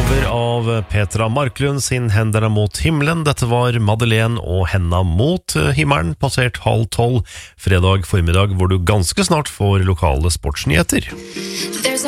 Cover av Petra Marklund sin Händerna mot himmelen. Dette var Madeleine og Henda mot himmelen, passert 11:30 fredag formiddag, hvor du ganske snart får lokale sportsnyheter.